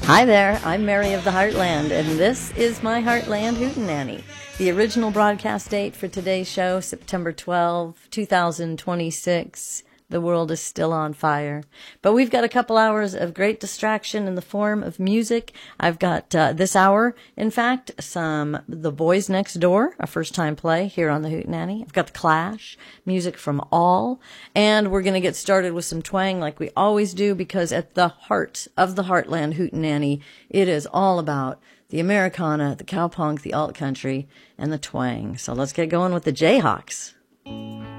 Hi there, I'm Mary of the Heartland, and this is my Heartland Hootenanny. The original broadcast date for today's show, September 12, 2026. The world is still on fire. But we've got a couple hours of great distraction in the form of music. I've got this hour, in fact, some The Boys Next Door, a first-time play here on the Hootenanny. I've got The Clash, music from All, and we're going to get started with some twang like we always do, because at the heart of the Heartland Hootenanny, it is all about the Americana, the cowpunk, the alt country, and the twang. So let's get going with the Jayhawks.